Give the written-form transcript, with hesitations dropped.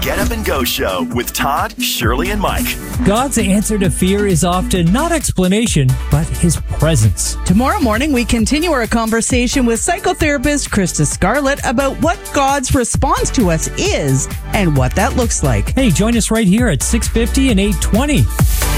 Get Up and Go Show with Todd, Shirley, and Mike. God's answer to fear is often not explanation, but his presence. Tomorrow morning, we continue our conversation with psychotherapist Krista Scarlett about what God's response to us is and what that looks like. Hey, join us right here at 6:50 and 8:20.